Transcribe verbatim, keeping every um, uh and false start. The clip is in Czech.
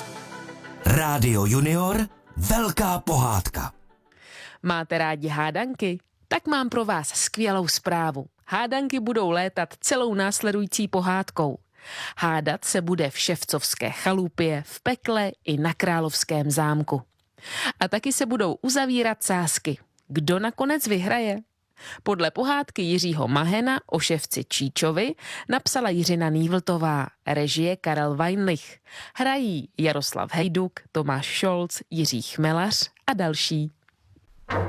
Rádio Junior, velká pohádka. Máte rádi hádanky? Tak mám pro vás skvělou zprávu. Hádanky budou létat celou následující pohádkou. Hádat se bude v Ševcovské chalupě, v pekle i na Královském zámku. A taky se budou uzavírat sázky. Kdo nakonec vyhraje? Podle pohádky Jiřího Mahena o ševci Číčovi napsala Jiřina Nývltová, režie Karel Weinlich. Hrají Jaroslav Hejduk, Tomáš Šolc, Jiří Chmelař a další.